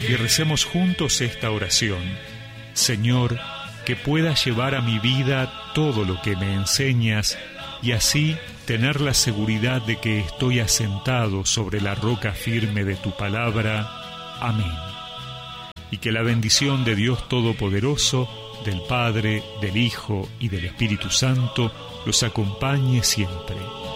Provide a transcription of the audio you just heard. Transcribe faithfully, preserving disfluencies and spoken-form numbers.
y recemos juntos esta oración. Señor, que pueda llevar a mi vida todo lo que me enseñas y así tener la seguridad de que estoy asentado sobre la roca firme de tu palabra. Amén. Y que la bendición de Dios Todopoderoso, del Padre, del Hijo y del Espíritu Santo los acompañe siempre.